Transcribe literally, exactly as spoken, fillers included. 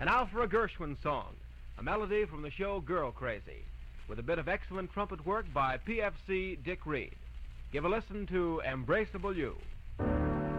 And now for a Gershwin song, a melody from the show Girl Crazy, with a bit of excellent trumpet work by P F C Dick Reed. Give a listen to Embraceable You.